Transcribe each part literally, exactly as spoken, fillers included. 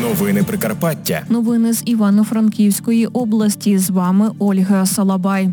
Новини Прикарпаття. Новини з Івано-Франківської області. З вами Ольга Салабай.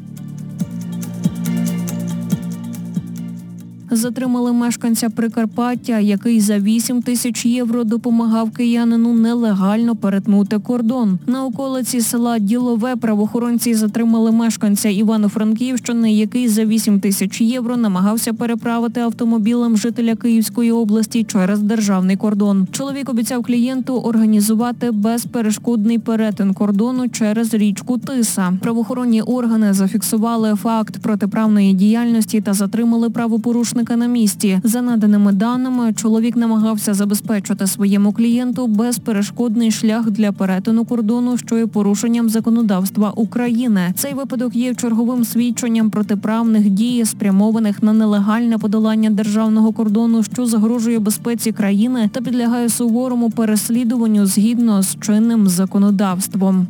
Затримали мешканця Прикарпаття, який за вісім тисяч євро допомагав киянину нелегально перетнути кордон. На околиці села Ділове правоохоронці затримали мешканця Івано-Франківщини, який за вісім тисяч євро намагався переправити автомобілем жителя Київської області через державний кордон. Чоловік обіцяв клієнту організувати безперешкодний перетин кордону через річку Тиса. Правоохоронні органи зафіксували факт протиправної діяльності та затримали правопорушника на місці. За наданими даними, чоловік намагався забезпечити своєму клієнту безперешкодний шлях для перетину кордону, що є порушенням законодавства України. Цей випадок є черговим свідченням протиправних дій, спрямованих на нелегальне подолання державного кордону, що загрожує безпеці країни та підлягає суворому переслідуванню згідно з чинним законодавством.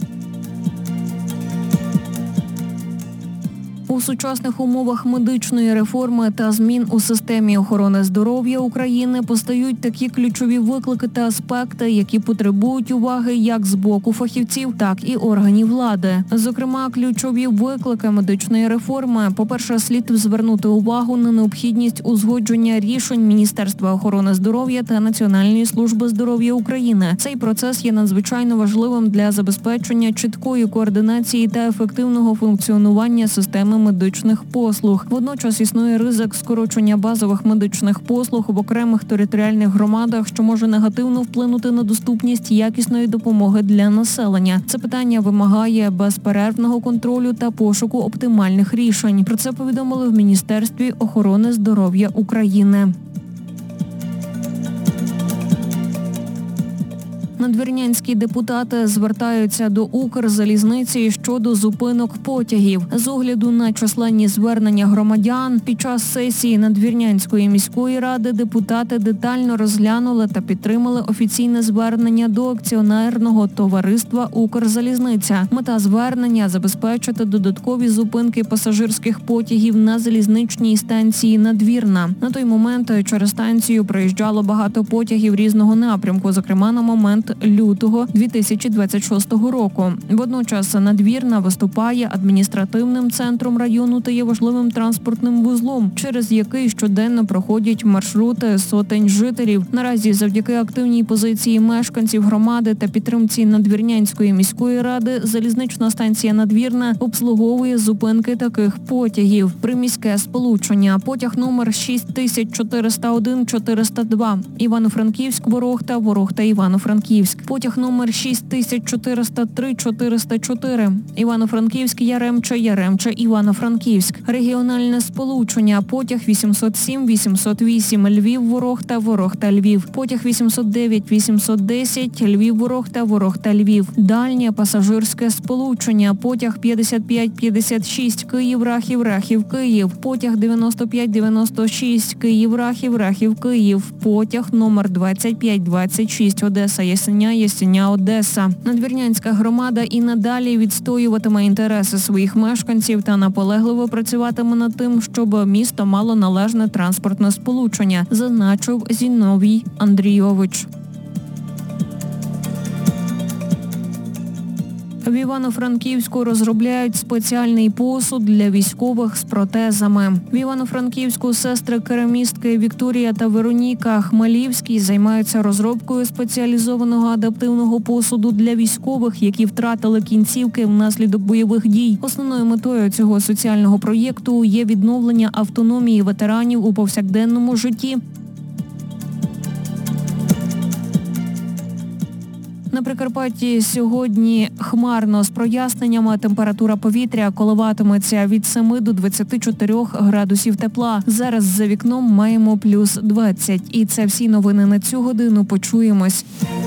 У сучасних умовах медичної реформи та змін у системі охорони здоров'я України постають такі ключові виклики та аспекти, які потребують уваги як з боку фахівців, так і органів влади. Зокрема, ключові виклики медичної реформи. По-перше, слід звернути увагу на необхідність узгодження рішень Міністерства охорони здоров'я та Національної служби здоров'я України. Цей процес є надзвичайно важливим для забезпечення чіткої координації та ефективного функціонування системи медичних послуг. Водночас існує ризик скорочення базових медичних послуг в окремих територіальних громадах, що може негативно вплинути на доступність якісної допомоги для населення. Це питання вимагає безперервного контролю та пошуку оптимальних рішень. Про це повідомили в Міністерстві охорони здоров'я України. Надвірнянські депутати звертаються до Укрзалізниці щодо зупинок потягів. З огляду на численні звернення громадян, під час сесії Надвірнянської міської ради депутати детально розглянули та підтримали офіційне звернення до акціонерного товариства «Укрзалізниця». Мета звернення – забезпечити додаткові зупинки пасажирських потягів на залізничній станції Надвірна. На той момент через станцію проїжджало багато потягів різного напрямку, зокрема на момент лютого дві тисячі двадцять шостого року. Водночас Надвірна виступає адміністративним центром району та є важливим транспортним вузлом, через який щоденно проходять маршрути сотень жителів. Наразі завдяки активній позиції мешканців громади та підтримці Надвірнянської міської ради залізнична станція Надвірна обслуговує зупинки таких потягів. Приміське сполучення. Потяг номер шість тисяч чотириста один чотириста два. Івано-Франківськ-Ворохта, Ворохта-Івано-Франківськ. Потяг номер шість тисяч чотириста три чотириста чотири. Івано-Франківськ, Яремче, Яремче, Івано-Франківськ. Регіональне сполучення. Потяг вісімсот сім вісімсот вісім. Львів-Ворохта, Ворохта-Львів. Потяг вісімсот дев'ять вісімсот десять. Львів-Ворохта, Ворохта-Львів. Дальнє пасажирське сполучення. Потяг п'ятдесят п'ять п'ятдесят шість. Київ-Рахів, Рахів-Київ. Потяг дев'яносто п'ять дев'яносто шість. Київ-Рахів, Рахів-Київ. Потяг номер двадцять п'ять двадцять шість. Одеса, Ясеня, Ясеня, Одеса. Надвірнянська громада і надалі відстоюватиме інтереси своїх мешканців та наполегливо працюватиме над тим, щоб місто мало належне транспортне сполучення, зазначив Зіновій Андрійович. В Івано-Франківську розробляють спеціальний посуд для військових з протезами. В Івано-Франківську сестри-керамістки Вікторія та Вероніка Хмелівські займаються розробкою спеціалізованого адаптивного посуду для військових, які втратили кінцівки внаслідок бойових дій. Основною метою цього соціального проєкту є відновлення автономії ветеранів у повсякденному житті. На Прикарпатті сьогодні хмарно з проясненнями. Температура повітря коливатиметься від семи до двадцяти чотирьох градусів тепла. Зараз за вікном маємо плюс двадцять. І це всі новини на цю годину. Почуємось.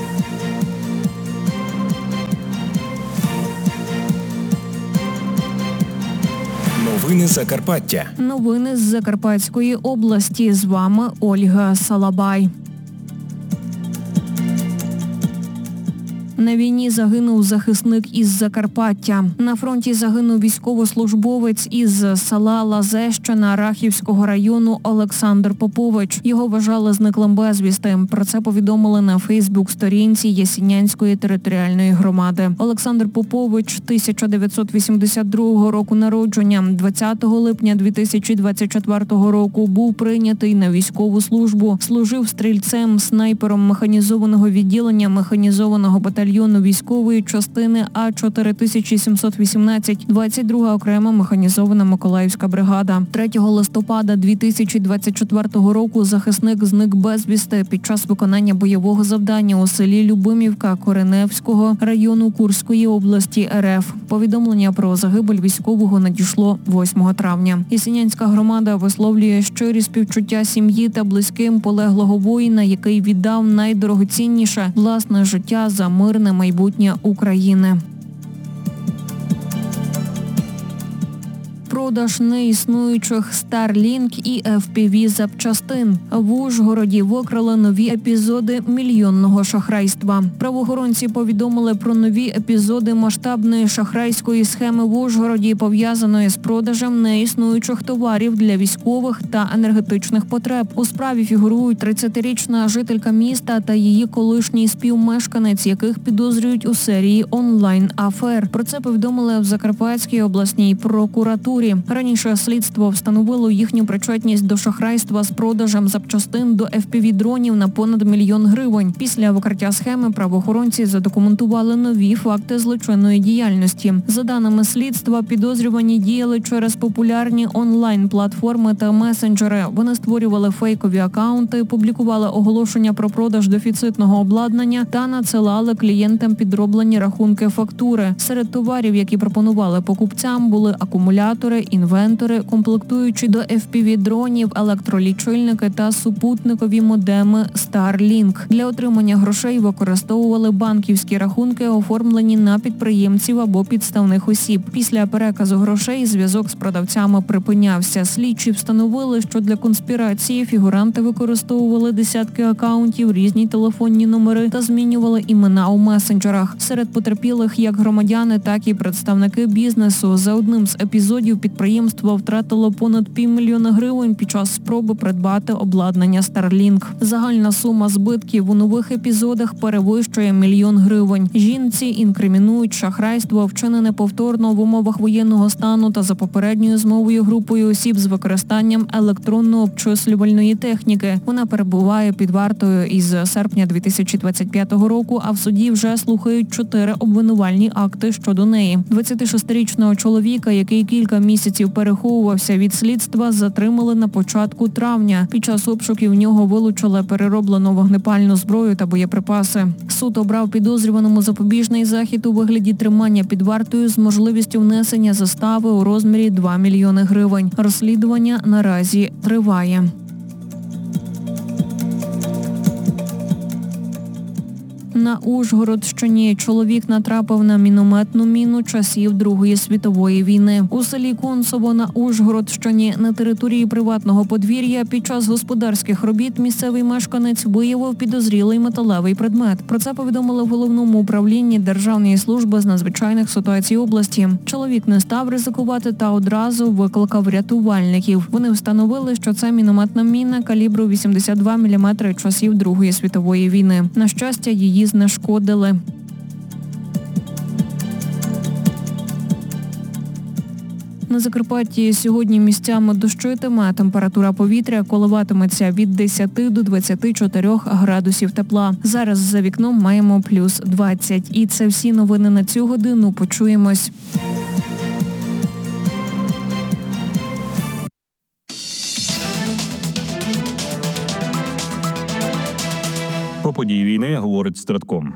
Новини Закарпаття. Новини з Закарпатської області. З вами Ольга Салабай. На війні загинув захисник із Закарпаття. На фронті загинув військовослужбовець із села Лазещина Рахівського району Олександр Попович. Його вважали зниклим безвісти. Про це повідомили на Фейсбук-сторінці Ясінянської територіальної громади. Олександр Попович тисяча дев'ятсот вісімдесят другого року народження. двадцятого липня дві тисячі двадцять четвертого року був прийнятий на військову службу. Служив стрільцем, снайпером механізованого відділення механізованого батальйону військової частини А чотири тисячі сімсот вісімнадцять, двадцять друга окрема механізована Миколаївська бригада. третього листопада дві тисячі двадцять четвертого року захисник зник безвісти під час виконання бойового завдання у селі Любимівка Кореневського району Курської області РФ. Повідомлення про загибель військового надійшло восьмого травня. Ясінянська громада висловлює щирі співчуття сім'ї та близьким полеглого воїна, який віддав найдорогоцінніше – власне життя за мирне майбутнє України. Продаж неіснуючих Starlink і еф пі ві-запчастин. В Ужгороді викрили нові епізоди мільйонного шахрайства. Правоохоронці повідомили про нові епізоди масштабної шахрайської схеми в Ужгороді, пов'язаної з продажем неіснуючих товарів для військових та енергетичних потреб. У справі фігурують тридцятирічна жителька міста та її колишній співмешканець, яких підозрюють у серії онлайн-афер. Про це повідомили в Закарпатській обласній прокуратурі. Раніше слідство встановило їхню причетність до шахрайства з продажем запчастин до еф пі ві-дронів на понад мільйон гривень. Після викриття схеми правоохоронці задокументували нові факти злочинної діяльності. За даними слідства, підозрювані діяли через популярні онлайн-платформи та месенджери. Вони створювали фейкові акаунти, публікували оголошення про продаж дефіцитного обладнання та надсилали клієнтам підроблені рахунки-фактури. Серед товарів, які пропонували покупцям, були акумулятори, інвентори, комплектуючі до еф пі ві-дронів, електролічильники та супутникові модеми Starlink. Для отримання грошей використовували банківські рахунки, оформлені на підприємців або підставних осіб. Після переказу грошей зв'язок з продавцями припинявся. Слідчі встановили, що для конспірації фігуранти використовували десятки акаунтів, різні телефонні номери та змінювали імена у месенджерах. Серед потерпілих як громадяни, так і представники бізнесу. За одним з епізодів підприємство втратило понад півмільйона гривень під час спроби придбати обладнання Starlink. Загальна сума збитків у нових епізодах перевищує мільйон гривень. Жінці інкримінують шахрайство, вчинене повторно в умовах воєнного стану та за попередньою змовою групою осіб з використанням електронно-обчислювальної техніки. Вона перебуває під вартою із серпня дві тисячі двадцять п'ятого року, а в суді вже слухають чотири обвинувальні акти щодо неї. двадцятишестирічного чоловіка, який кілька місяців переховувався від слідства, затримали на початку травня. Під час обшуків в нього вилучили перероблену вогнепальну зброю та боєприпаси. Суд обрав підозрюваному запобіжний захід у вигляді тримання під вартою з можливістю внесення застави у розмірі два мільйони гривень. Розслідування наразі триває. На Ужгородщині чоловік натрапив на мінометну міну часів Другої світової війни. У селі Концово на Ужгородщині на території приватного подвір'я під час господарських робіт місцевий мешканець виявив підозрілий металевий предмет. Про це повідомили в Головному управлінні Державної служби з надзвичайних ситуацій області. Чоловік не став ризикувати та одразу викликав рятувальників. Вони встановили, що це мінометна міна калібру вісімдесят два міліметри часів Другої світової війни. На щастя, її знешкодили. На Закарпатті сьогодні місцями дощитиме, температура повітря коливатиметься від десяти до двадцяти чотирьох градусів тепла. Зараз за вікном маємо плюс двадцять. І це всі новини на цю годину. Почуємось. Про події війни говорить Стратком.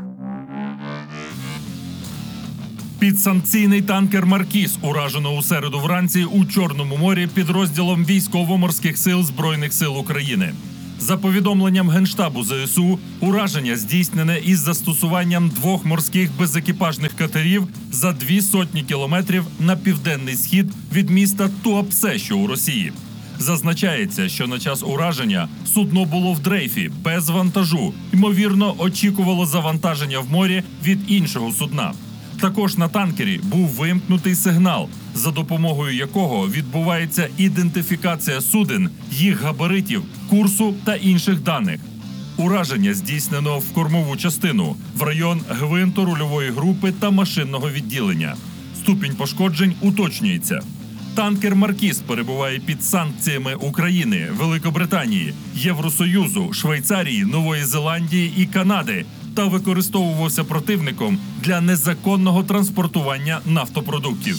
Підсанкційний танкер «Маркіз» уражено у середу вранці у Чорному морі підрозділом військово-морських сил Збройних сил України. За повідомленням Генштабу зе ес у, ураження здійснене із застосуванням двох морських безекіпажних катерів за дві сотні кілометрів на південний схід від міста Туапсе, що у Росії. Зазначається, що на час ураження судно було в дрейфі, без вантажу. Ймовірно, очікувало завантаження в морі від іншого судна. Також на танкері був вимкнутий сигнал, за допомогою якого відбувається ідентифікація суден, їх габаритів, курсу та інших даних. Ураження здійснено в кормову частину, в район гвинту рульової групи та машинного відділення. Ступінь пошкоджень уточнюється. Танкер «Маркіз» перебуває під санкціями України, Великобританії, Євросоюзу, Швейцарії, Нової Зеландії і Канади та використовувався противником для незаконного транспортування нафтопродуктів.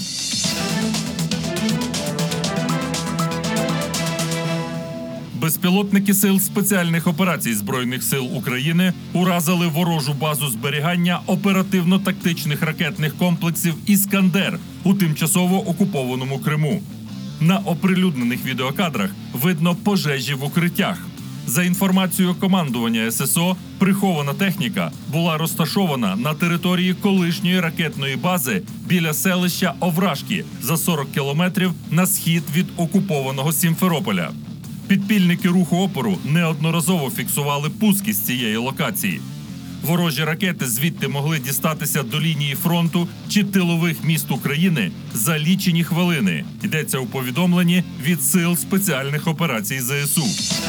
Безпілотники Сил спеціальних операцій Збройних сил України уразили ворожу базу зберігання оперативно-тактичних ракетних комплексів «Іскандер» у тимчасово окупованому Криму. На оприлюднених відеокадрах видно пожежі в укриттях. За інформацією командування ес ес о, прихована техніка була розташована на території колишньої ракетної бази біля селища Овражки за сорок кілометрів на схід від окупованого Сімферополя. Підпільники руху опору неодноразово фіксували пуски з цієї локації. Ворожі ракети звідти могли дістатися до лінії фронту чи тилових міст України за лічені хвилини. Йдеться у повідомленні від Сил спеціальних операцій зе ес у.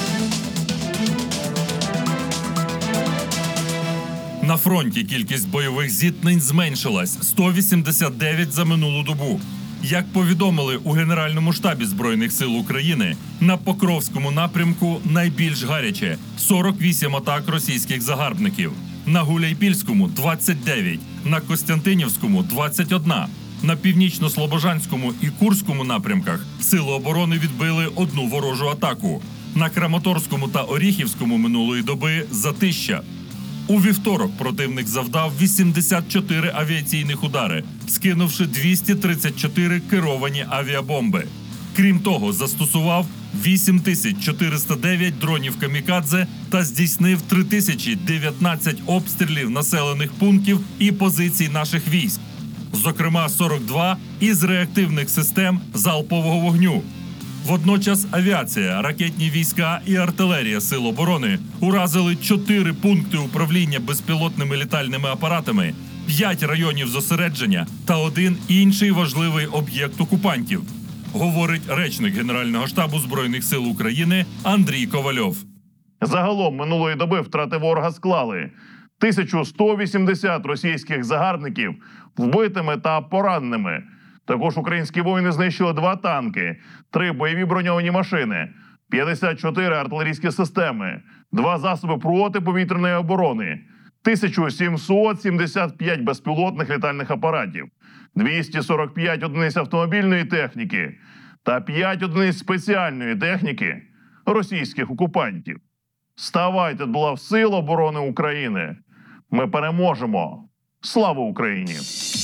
На фронті кількість бойових зіткнень зменшилась – сто вісімдесят дев'ять за минулу добу. Як повідомили у Генеральному штабі Збройних сил України, на Покровському напрямку найбільш гаряче – сорок вісім атак російських загарбників. На Гуляйпільському – двадцять дев'ять, на Костянтинівському – двадцять один. На Північно-Слобожанському і Курському напрямках Сили оборони відбили одну ворожу атаку. На Краматорському та Оріхівському минулої доби – затища. У вівторок противник завдав вісімдесят чотири авіаційних удари, скинувши двісті тридцять чотири керовані авіабомби. Крім того, застосував вісім тисяч чотириста дев'ять дронів камікадзе та здійснив три тисячі дев'ятнадцять обстрілів населених пунктів і позицій наших військ. Зокрема, сорок два із реактивних систем залпового вогню. Водночас авіація, ракетні війська і артилерія Сил оборони уразили чотири пункти управління безпілотними літальними апаратами, п'ять районів зосередження та один інший важливий об'єкт окупантів, говорить речник Генерального штабу Збройних сил України Андрій Ковальов. Загалом минулої доби втрати ворога склали тисячу сто вісімдесят російських загарбників вбитими та пораненими. Також українські воїни знищили два танки, три бойові броньовані машини, п'ятдесят чотири артилерійські системи, два засоби протиповітряної оборони, тисяча сімсот сімдесят п'ять безпілотних літальних апаратів, двісті сорок п'ять одиниць автомобільної техніки та п'ять одиниць спеціальної техніки російських окупантів. Ставайте до лав Сил оборони України. Ми переможемо. Слава Україні!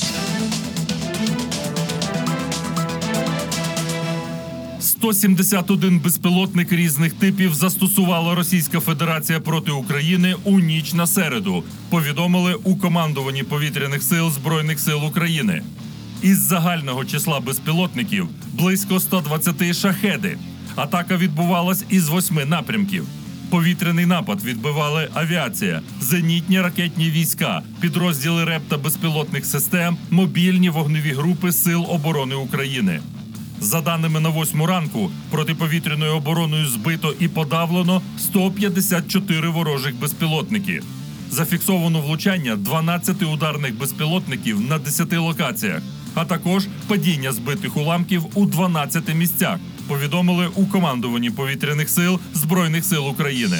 сто сімдесят один безпілотник різних типів застосувала Російська Федерація проти України у ніч на середу, повідомили у командуванні повітряних сил Збройних сил України. Із загального числа безпілотників близько ста двадцяти шахеди. Атака відбувалась із восьми напрямків. Повітряний напад відбивали авіація, зенітні ракетні війська, підрозділи РЕБ та безпілотних систем, мобільні вогневі групи Сил оборони України. За даними на восьму ранку, протиповітряною обороною збито і подавлено сто п'ятдесят чотири ворожих безпілотники. Зафіксовано влучання дванадцяти ударних безпілотників на десяти локаціях, а також падіння збитих уламків у дванадцяти місцях, повідомили у командуванні повітряних сил Збройних сил України.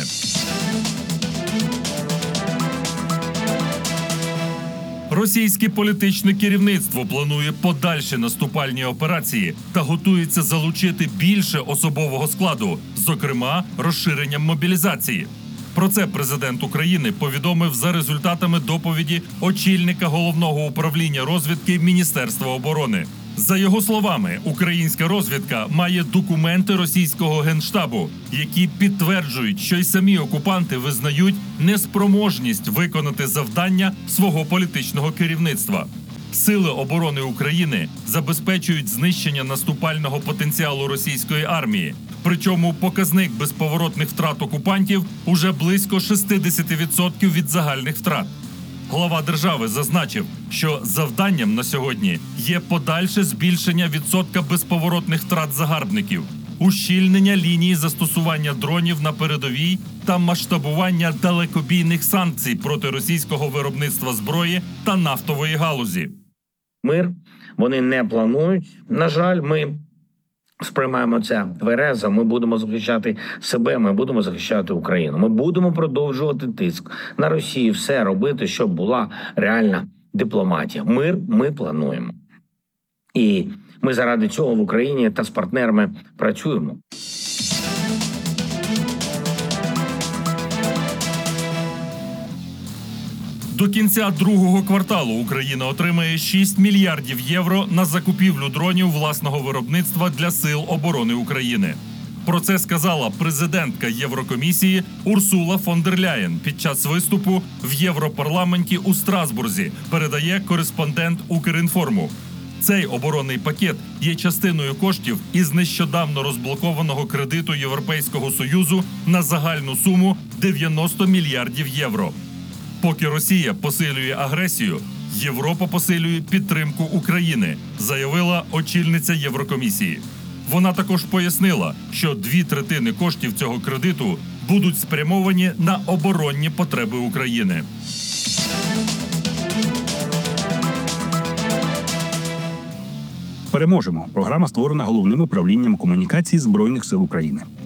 Російське політичне керівництво планує подальші наступальні операції та готується залучити більше особового складу, зокрема розширенням мобілізації. Про це президент України повідомив за результатами доповіді очільника Головного управління розвідки Міністерства оборони. За його словами, українська розвідка має документи російського генштабу, які підтверджують, що й самі окупанти визнають неспроможність виконати завдання свого політичного керівництва. Сили оборони України забезпечують знищення наступального потенціалу російської армії, Причому показник безповоротних втрат окупантів уже близько шістдесят відсотків від загальних втрат. Глава держави зазначив, що завданням на сьогодні є подальше збільшення відсотка безповоротних втрат загарбників, ущільнення лінії застосування дронів на передовій та масштабування далекобійних санкцій проти російського виробництва зброї та нафтової галузі. Мир вони не планують. На жаль, ми сприймаємо це тверезо. Ми будемо захищати себе, ми будемо захищати Україну. Ми будемо продовжувати тиск на Росію, все робити, щоб була реальна дипломатія. Мир ми плануємо. І ми заради цього в Україні та з партнерами працюємо. До кінця другого кварталу Україна отримає шість мільярдів євро на закупівлю дронів власного виробництва для Сил оборони України. Про це сказала президентка Єврокомісії Урсула фон дер Ляєн під час виступу в Європарламенті у Страсбурзі, передає кореспондент Укрінформу. Цей оборонний пакет є частиною коштів із нещодавно розблокованого кредиту Європейського Союзу на загальну суму дев'яносто мільярдів євро. Поки Росія посилює агресію, Європа посилює підтримку України, заявила очільниця Єврокомісії. Вона також пояснила, що дві третини коштів цього кредиту будуть спрямовані на оборонні потреби України. Переможемо. Програма створена Головним управлінням комунікацій Збройних сил України.